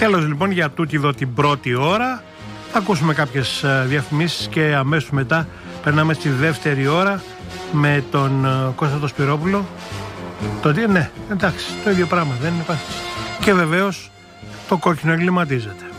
Τέλος λοιπόν για τούτη εδώ την πρώτη ώρα. Θα ακούσουμε κάποιες διαφημίσεις και αμέσως μετά περνάμε στη δεύτερη ώρα με τον Κώστα το Σπυρόπουλο. Ναι, εντάξει, το ίδιο πράγμα δεν υπάρχει. Και βεβαίως το κόκκινο εγκληματίζεται.